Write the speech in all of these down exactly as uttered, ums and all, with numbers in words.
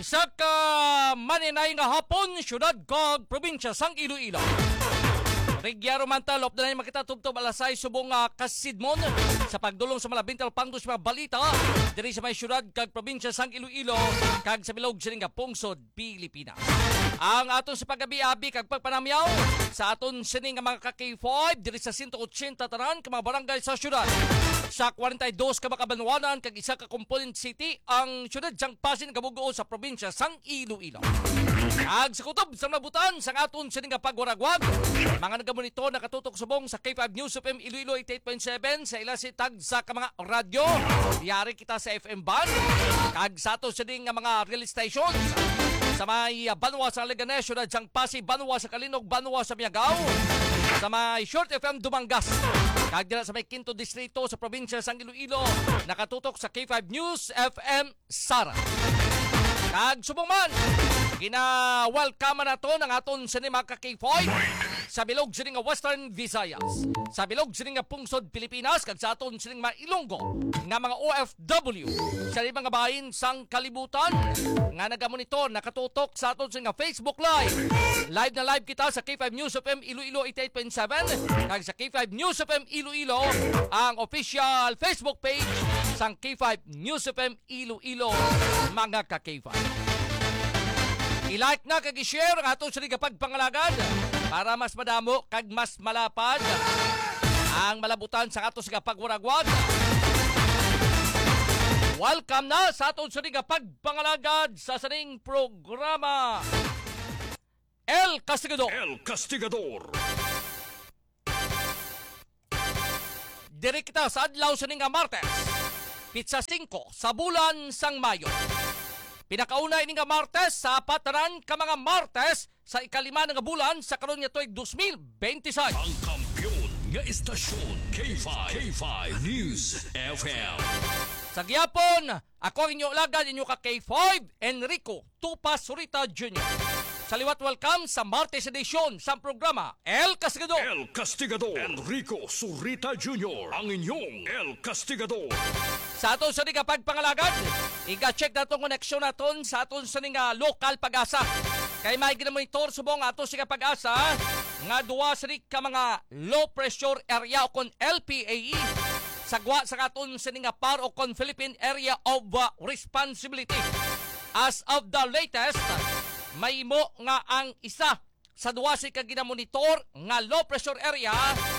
Sa ka maninay nga hapon, syudad kag probinsya sang Iloilo. Regia Romantal, op na makita tubtob alasay subong uh, kasidmon sa pagdulong sa mga bintal pangdos mga balita diri sa may syudad kag probinsya sang Iloilo kag sa bilog sining pungsod Pilipinas. Ang aton sa pagabi-abi kag pagpanamyaw sa aton sining mga ka K five diri sa one eighty tanan ka mga barangay sa syudad. Sa forty-two ka makabanwanan kag isa ka component city ang syudad sang Pasig kabugo sa probinsya sang Iloilo. Kag sa kutob sa nabutan sang aton sining pagwaragwag mga monitor nakatutok subong sa K five News F M Iloilo eighty-eight point seven sa ila si tag sa ka mga radyo. Yari kita sa F M band. Kag sa ato sa ding mga rail stations sa may uh, Banwa sa Leganes, Syudad sang Pasig, Banwa sa Kalinog, Banwa sa Miagao, sa may Short F M Dumangas. Kag dira sa may Quinto Distrito sa probinsya sang Iloilo nakatutok sa K five News F M Sara. Kag subong man gina-welcome nato ng aton sinima ka K five sa bilog sining nga Western Visayas, sa bilog sining nga pungsod Pilipinas kag sa aton sining mga Ilonggo nga mga O F W sa mga bahin sang kalibutan nga nagamonitor nakatutok sa aton sining nga Facebook Live. Live na live kita sa K five News F M Iloilo eighty-eight point seven kag sa K five News F M Iloilo ang official Facebook page sang K five News F M Iloilo mga ka K five. I-like na kag i-share ang aton sining pagpangalagad para mas madamo kag mas malapad ang malabutan sa aton sining pagwaragwag. Welcome na sa aton sining pagpangalagad sa sining programa El Castigador. El Castigador. Diri kita sa adlaw sining Martes, pitsa singko sa bulan sang Mayo. Pinakauna ini nga Martes sa pataran ka mga Martes sa ikalima nga bulan sa karon nga tuig twenty twenty-six. Ang kampiyon nga istasyon K five. K five News F M. Sa giyapon, ako ang inyo lagad inyo ka K five Enrico Tupas Surita Junior Sa liwat welcome sa Martes edition sa programa El Castigador. El Castigador. Enrico Surita Junior Ang inyong El Castigador. Sa aton sa nga pagpangalagad, iga-check na itong koneksyon naton sa aton sa nga lokal pag-asa. Kay may ginamonitor subong aton sa pag-asa nga duwa sa ka mga low pressure area o kon L P A E sagwa sa aton sa nga P A R o kon Philippine Area of uh, Responsibility. As of the latest, may mo nga ang isa sa duwa sa ka ginamonitor nga low pressure area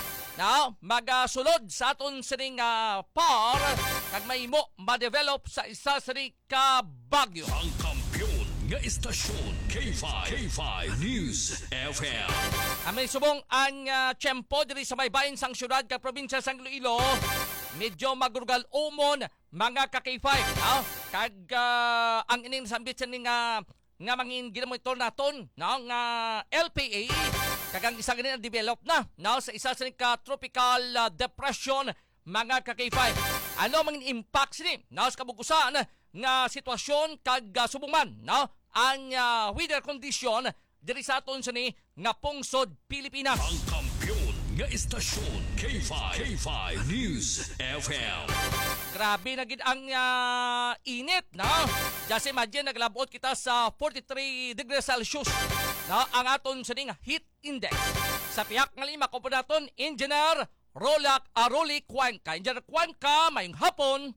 na magasulod sa aton sa nga P A R kag may mo ma-develop sa isa sa ka Baguio. Ang kampiyon nga istasyon K five. K five News F M. Amay subong ang uh, tiyempo diri sa may bahin sang syudad kag probinsya sang Iloilo. Medyo magrugal umon mga ka K five. No? Kag uh, ang ining sambit sa nga nga mangin ginamonitor naton no nga L P A kagang isa ganina develop na no sa isa sa ka tropical uh, depression mga ka K five. Ano mangin impact sini no sa kabugusan nga sitwasyon kag uh, subong man no ang uh, weather condition diri sa aton sa ni nga pungsod Pilipinas. Ang kampiyon nga istasyon K five. K five News F M. Grabe na gid ang uh, init, no? Just imagine, naglabot kita sa forty-three degrees Celsius, no? Ang aton sa ning heat index. Sa piyak nga lima, ko po naton, Engineer Rolak Aroli Cuenca. Engineer Cuenca, mayong hapon.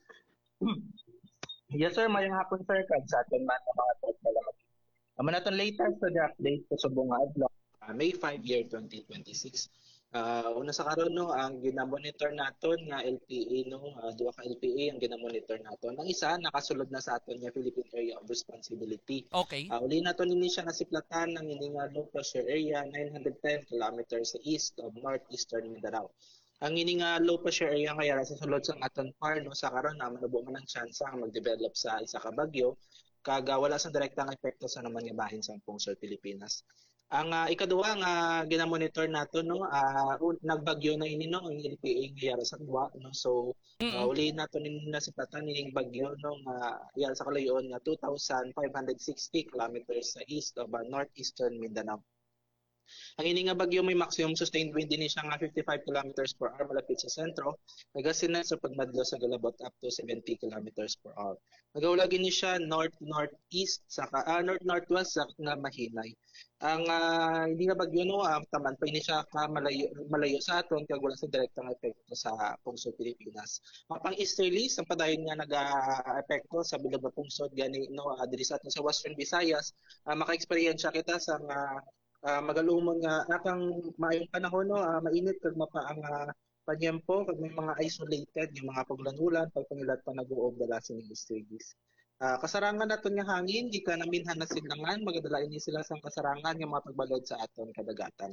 Yes sir, mayong hapon sir. Kag sa aton man na mga talaga. Amo naton latest sa the update ko sa bunga adlaw. Uh, May fifth year twenty twenty-six. Uh, una sa karon no ang ginamonitor naton nga L P A no uh, duha ka L P A ang ginamonitor naton. Ang isa nakasulod na sa aton nga Philippine Area of Responsibility. Okay. Uh, uli naton ini siya nasiplatan ng ini nga low pressure area nine hundred ten kilometers sa east of northeastern Mindanao. Ang ini nga low pressure area kaya sa sulod sa aton par no sa karon na manubo man ang chance nga mag-develop sa isa ka bagyo kaga wala sa direktang epekto sa naman nga bahin sa pungsod Pilipinas. Ang uh, ikaduha nga ginamonitor nato no uh, nagbagyo na ini no ang L P A nga sa duwa no so uh, uli nato ni nasipatan ning bagyo no nga uh, sa kalayon nga two thousand five hundred sixty kilometers sa east of uh, northeastern Mindanao. Ang ini nga bagyo may maximum sustained wind din siya nga fifty-five kilometers per hour malapit sa sentro. Nagasinan sa pagmadlo sa galabot up to seventy kilometers per hour. Nagawlagi ni siya north-northeast sa ah, north-northwest sa nga mahinay. Ang uh, hindi nga bagyo no, uh, taman pa ini siya ka malayo, malayo sa aton kag wala sa direktang epekto sa pungsod Pilipinas. Mapang easterlies ang padayon nga naga-epekto sa bilog nga pungsod gani no uh, diri sa aton sa Western Visayas. Uh, maka-experience kita sa uh, uh, magalumon nga nakang maayong panahon no, uh, mainit kag mapa ang uh, panyempo kag may mga isolated yung mga paglangulan pagpangilat pa nag-uog dala sa easterlies. Uh, kasarangan naton nga hangin di ka naminhan na silangan magadala ini sila sang kasarangan nga mga pagbalod sa aton kadagatan.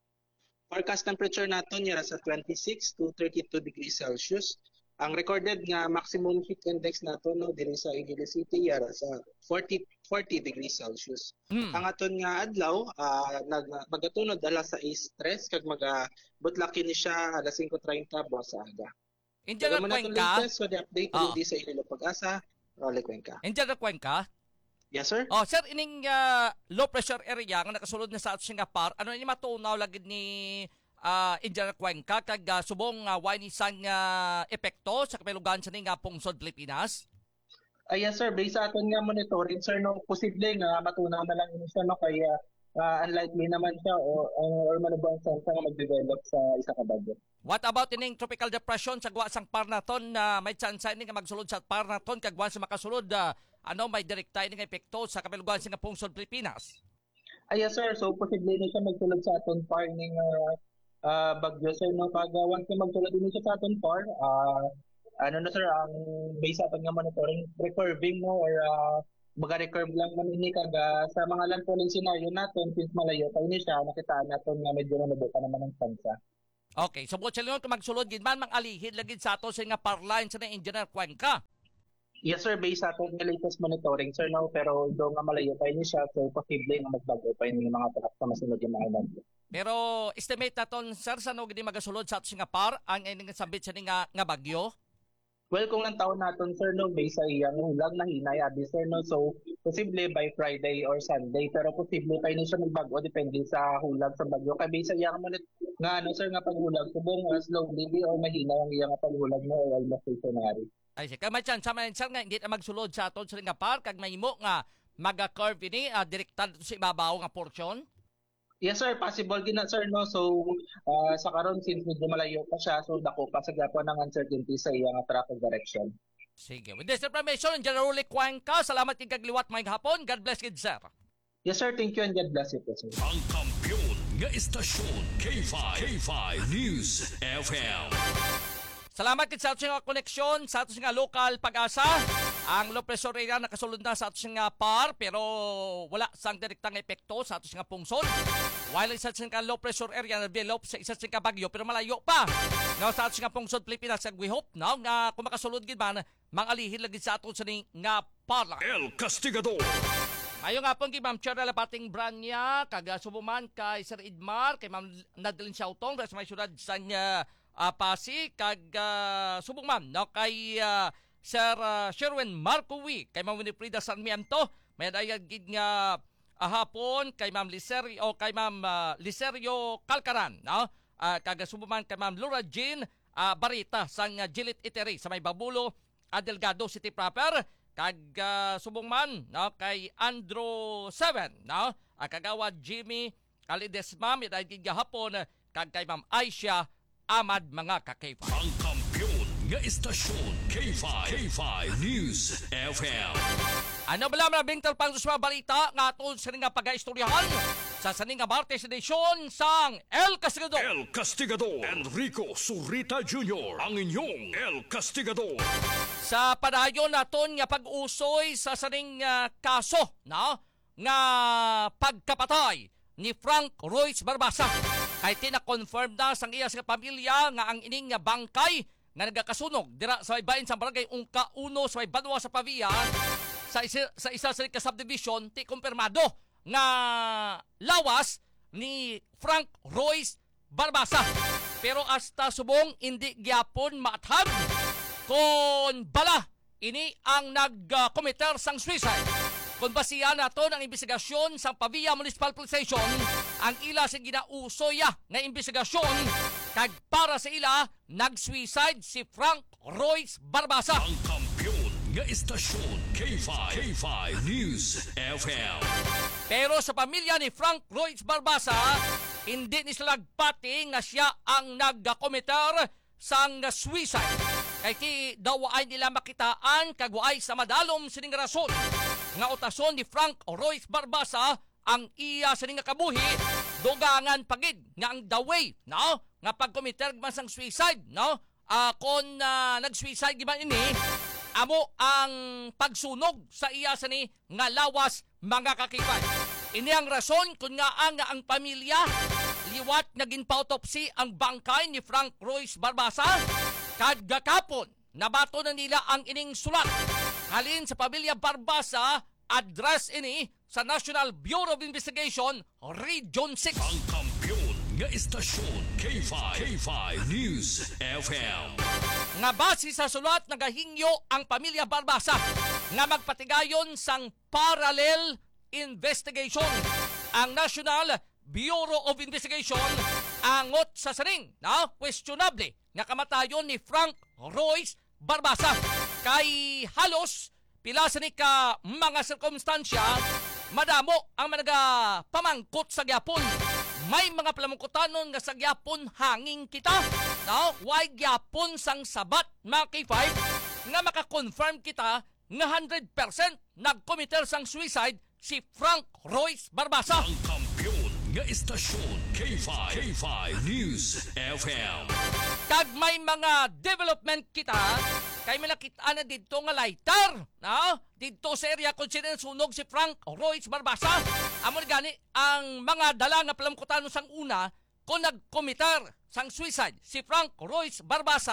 Forecast temperature naton yara sa twenty-six to thirty-two degrees Celsius. Ang recorded nga maximum heat index naton no diri sa Iloilo City yara sa forty degrees Celsius. Hmm. Ang aton nga adlaw uh, nag magatunod alas sais tres kag magabutlaki ni siya alas five thirty buwas sa aga. Indian na Cuenca. So the update Oh. di sa Iloilo Pag-asa. Raleigh Cuenca. Indian na Cuenca. Yes sir. Oh, sir, ining uh, low pressure area nga nakasulod na sa ato nga par, ano ini matunaw lagid ni uh, Indian Cuenca kag uh, subong uh, wine isang uh, epekto sa kapilugan sa ning uh, pungsod Pilipinas? Ay yes sir, based sa aton nga monitoring sir no posible nga matunaw na lang ini siya no kaya uh, unlikely naman siya o or, or manubang sa nga mag-develop sa isa ka bagyo. What about ining tropical depression sa gawa sang Parnaton na uh, may chance ini nga magsulod sa Parnaton kag once makasulod uh, ano may direkta ini nga epekto sa kapilugan sa nga pungsod Pilipinas? Ay yes sir, so posible na siya magsulod sa aton par ning uh, uh, bagyo sir no pag uh, once na magsulod din siya sa aton par uh, ano na sir ang base sa aton nga monitoring recurving no or uh, maga-recurve lang man ini kag uh, sa mga landfalling scenario naton since malayo pa ini siya nakita naton nga medyo nabuka naman ang tsansa. Okay, so buot sila kung magsulod gid man mang alihid lagid sa ato sa nga parline sa na Engineer Cuenca. Yes sir, based sa aton nga latest monitoring sir no pero do nga malayo pa ini siya so posible nga magbago pa ini mga tatak sa masunod nga mga landfall. Pero estimate naton sir sa no gid magasulod sa ato sa nga par ang ining sabit sa nga nga bagyo? Well, kung ang taon naton sir no based sa iyang hulag na hinay abi sir no so posible by Friday or Sunday pero posible pa ini siya magbago depende sa hulag sa bagyo kay based sa iyang monit nga ano sir nga paghulag subong uh, slowly o mahina ang iyang paghulag no or almost stationary. Ay sige, may chance man sir nga hindi na magsulod sa aton sa nga par kag mahimo nga maga-curve ini uh, direkta sa ibabaw nga portion. Yes sir, possible gina sir no. So uh, sa karon since medyo malayo pa siya so dako pa sa gapon ng uncertainty sa iyang traffic direction. Sige. With this information, General Cuenca, salamat kay kagliwat may hapon. God bless kid sir. Yes sir, thank you and God bless you po sir. Ang kampiyon nga istasyon K five K five News F M. Salamat kid sa ating koneksyon sa ating nga local Pag-asa. Ang low pressure area nakasulod na sa ating nga par pero wala sang direktang epekto sa ating nga pungsod. While sa ating nga low pressure area na develop sa isa nga bagyo pero malayo pa. Now sa ating nga pungsod Pilipinas we hope now nga kung makasulod gid man mangalihid lagi sa aton sa ning nga par. El Castigador. Ayun nga po kay Ma'am Cheryl Pating Branya, kag subuman kay Sir Idmar, kay Ma'am Nadalyn Siautong, sa may syudad sa uh, uh, Pasig, kag uh, subuman no, kay uh, Sir uh, Sherwin Marcowi, kay Ma'am Winifrida Sarmiento, may dayag gid nga uh, hapon kay Ma'am Liserio, o kay Ma'am uh, Liserio Calcaran, no? Uh, kag subuman kay Ma'am Laura Jean uh, Barita sang uh, Gilit Iteri sa may Babulo, uh, Delgado City proper. Kag uh, subong man no kay Andrew seven no uh, kagawad Jimmy Kalidesma mi dahil gihapon kag kay Ma'am Aisha Ahmad mga kakayfa. Ang kampiyon nga istasyon K five K five News F M. Ano bala mga bingtal pang sa mga balita nga atol sa nga pag-istoryahan sa saning nga Martes edisyon sang El Castigador. El Castigador. Enrico Surita Junior ang inyong El Castigador. Sa padayon naton nga pag-usoy sa saning uh, kaso no nga pagkapatay ni Frank Royce Barbasa kay tina-confirm na sang iya sa pamilya nga ang ining nga bangkay nga nagakasunog dira sa may bahin sa barangay Ungka uno sa may Banwa sa Pavia sa isa sa isa sa subdivision ti kumpirmado nga lawas ni Frank Royce Barbasa pero hasta subong hindi gyapon maathag kon bala ini ang nag-committer sang suicide. Kung basihan nato ng investigasyon sa Pavia Municipal Police Station, ang ila sa ginausoya nga investigasyon kag para sa ila nag-suicide si Frank Royce Barbasa. Ang kampiyon nga istasyon K five K five News F M. Pero sa pamilya ni Frank Royce Barbasa, hindi ni sila nagpati nga siya ang nagkomiter sang suicide. Kay ti daw ay nila makitaan kag waay sa madalom sining rason nga utason ni Frank Royce Barbasa ang iya sining kabuhi dugangan pagid nga ang the way no nga pagkomiter man sang suicide no uh, kon uh, nag-suicide giman ini amo ang pagsunog sa iya sini nga lawas mga kakipay. Ini ang rason kung nga ang, nga ang pamilya liwat naging pa-autopsy ang bangkay ni Frank Royce Barbasa. Kadgakapon, nabato na nila ang ining sulat. Halin sa pamilya Barbasa, address ini sa National Bureau of Investigation, Region six. Ang kampiyon nga istasyon K five K five News F M. Nga base sa sulat, nagahingyo ang pamilya Barbasa nga magpatigayon sang parallel investigation. Ang National Bureau of Investigation angot sa saring na questionable nga kamatayon ni Frank Royce Barbasa. Kay halos pila sa ni ka mga sirkumstansya madamo ang mga pamangkot sa gyapon. May mga palamungkotanon nga sa gyapon hanging kita. No? Why gyapon sang sabat mga K five nga makakonfirm kita nga one hundred percent nagkomiter sang suicide si Frank Royce Barbasa. Ang kampiyon nga istasyon K five K five News F M. Kag may mga development kita, kay may nakita na dito nga lighter, no? Dito sa area kung sino sunog si Frank Royce Barbasa. Amo gani ang mga dala nga palamkutan sang una kung nagkomiter sang suicide si Frank Royce Barbasa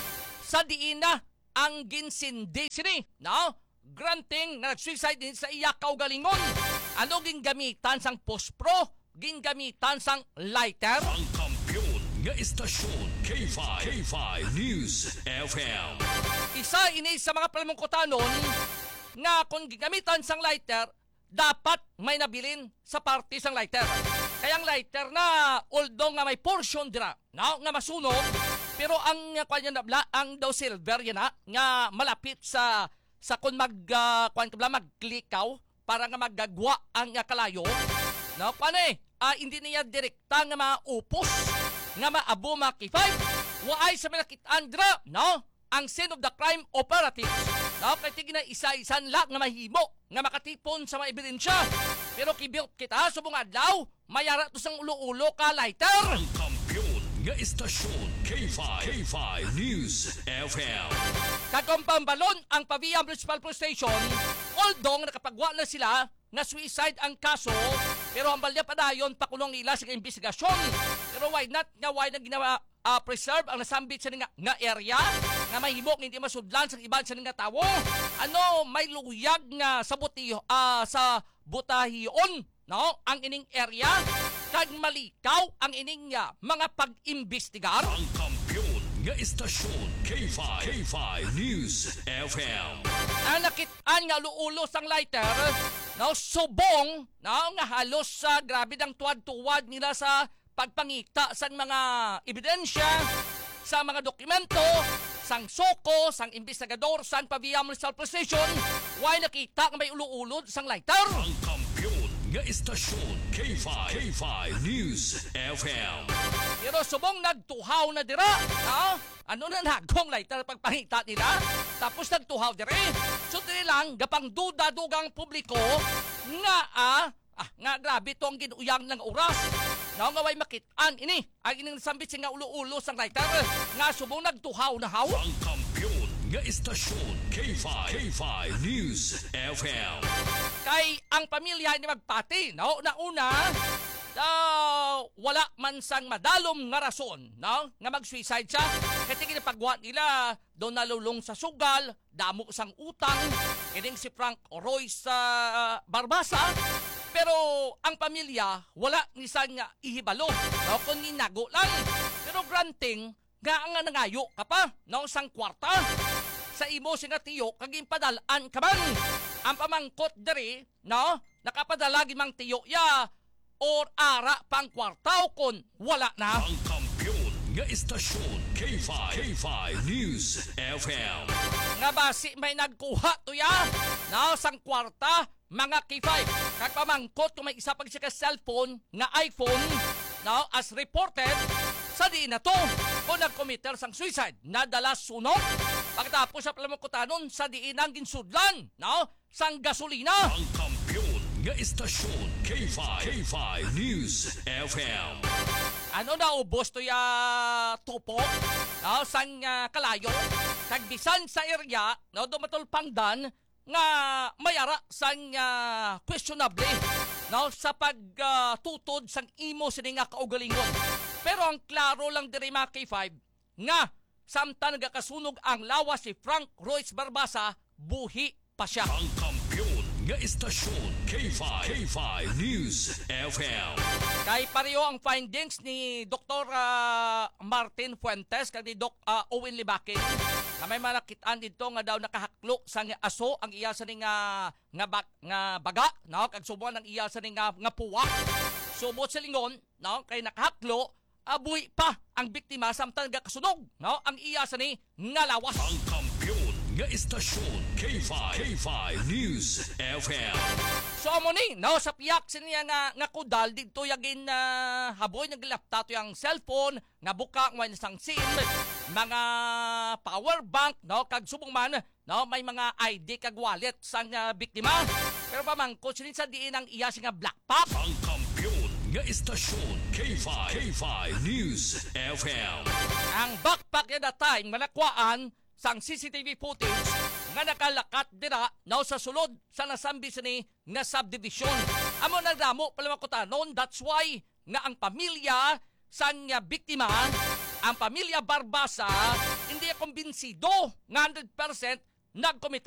sa diin na ang ginsindi sini, no? Granting na nag-suicide din sa iya kaugalingon. Ano gingamitan sang pospro? Gingamitan sang lighter? Ang kampiyon nga istasyon K five K five News F M. Isa ini sa mga palamungkotanon nga kung gigamitan sang lighter, dapat may nabilin sa parte sang lighter. Kaya ang lighter na although nga may portion dira, no, nga masunog, pero ang uh, kanya na ang daw silver yan na, nga malapit sa sa kung mag uh, kung maglikaw para nga maggagwa ang uh, kalayo. No, paano eh? Uh, hindi niya direkta nga maupos nga maabo mga K five. Waay sa malakitaan dira, no? Ang scene of the crime operative. No, kaya tigin na isa-isan lang nga mahimo nga makatipon sa mga ebidensya. Pero kibiot kita sa mga adlaw, mayara to sang ulo-ulo ka lighter. Ang kampiyon nga istasyon K five K five News F M. Kagong pambalon ang Pavia Municipal Police Station, although nakapagwa na sila nga suicide ang kaso, pero ang balya pa dayon pakulong nila sa investigasyon. Pero why not nga why na ginawa uh, preserve ang nasambit sa nga, nga area nga mahimok hindi masudlan sa iban sa nga tawo. Ano may luyag nga sa buti uh, sa butahion, no? Ang ining area kag malikaw ang ining uh, mga pag-imbestigar. Ang kampiyon nga istasyon K five K five News F M. Ang nakitaan nga luulo sang lighter, no, subong, no, nga halos sa uh, grabe ang tuwad-tuwad nila sa pagpangita sa mga ebidensya, sa mga dokumento, sang soko, sang investigador, sang Pavia Municipal Police Station, why nakita nga may ulo-ulo sang lighter. Ang kampiyon nga istasyon K five K five News F M. Pero subong nagtuhaw na dira, no? Ano na nagong lighter pagpangita nila? Tapos nagtuhaw dira. So diri lang, gapang duda-dugang publiko nga ah, ah nga grabe to ang ginuyang ng oras. No, nga way makitaan ini, ang ining sambit nga ulo-ulo sang lighter nga subong nagtuhaw na haw. Ang kampiyon nga istasyon K five K five News F M. Kay ang pamilya ni magpati, no? Na una, uh, wala man sang madalom nga rason, no? Nga mag-suicide siya. Kasi kinapagwa nila, doon nalulong sa sugal, damo sang utang, ining si Frank Royce uh, Barbasa. Pero ang pamilya, wala ni sang nga ihibalo, no? Kung ninago lang. Pero granting, nga nga nangayo ka pa, no? Sang kwarta. Sa imo singa tiyo, kaging padalaan ka man. ang pamangkot diri, no, nakapadala gimang tiyo ya or ara pang kwartaw kon wala na. Ang kampiyon nga istasyon K five, K five News F M. Nga basi may nagkuha to ya, no, sang kwarta, mga K five. Kag pamangkot kung may isa pag siya ka cellphone nga iPhone, no, as reported, sa di na to, kung nag-committer sang suicide, nadala sunog, pagkatapos sa palamukutanon, sa diin ang ginsudlan, no, sang gasolina. Ang kampiyon nga istasyon K five, K five News F M. Ano na ubos to ya tupo, no, sang uh, kalayo, kagbisan sa area, no, dumatol pangdan, nga mayara sang uh, questionable, no, sa pagtutod uh, sang imo sini nga kaugalingon. Pero ang klaro lang diri mga K five nga samtang nagakasunog ang lawas si Frank Royce Barbasa, buhi pa siya. Ang kampiyon nga istasyon K five, K five News F M. Kay pareho ang findings ni Doktor uh, Martin Fuentes kag ni Doc uh, Owen Libakin. Na may malakitaan dito nga daw nakahaklo sa nga aso ang iya sa nga nga, bag, nga baga, no, kag subuan ang iya sa nga nga puwak. Subot sa lingon, no, kay nakahaklo, abuhi pa ang biktima samtang nagakasunog, no, ang iya sa ni nga lawas. Ang kampiyon nga istasyon K five, K five News F M. So amo ni, no, sa piyak siniya nga nga kudal dito yagin na uh, haboy naglapta to yung cellphone nga buka ng isang SIM, mga power bank, no, kag subong man, no, may mga I D kag wallet sang uh, biktima. Pero pamangkot sinin sa diin ang iya nga black pop. Ang kampiyon nga istasyon K five, K five News F M. Ang backpack na time malakwaan sang C C T V footage nga nakalakat dira now sa sulod sa nasambi sini nga subdivision. Amo nagdamo palamakutanon, that's why nga ang pamilya sang nga biktima, ang pamilya Barbasa, hindi kumbinsido nga one hundred percent nagkomite